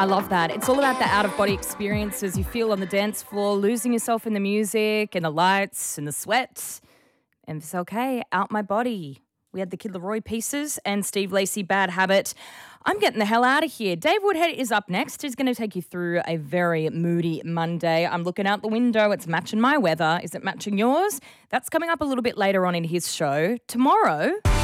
I love that. It's all about the out-of-body experiences you feel on the dance floor, losing yourself in the music and the lights and the sweat. And it's okay, Out My Body. We had the Kid Laroi pieces and Steve Lacy, Bad Habit. I'm getting the hell out of here. Dave Woodhead is up next. He's going to take you through a very moody Monday. I'm looking out the window. It's matching my weather. Is it matching yours? That's coming up a little bit later on in his show. Tomorrow,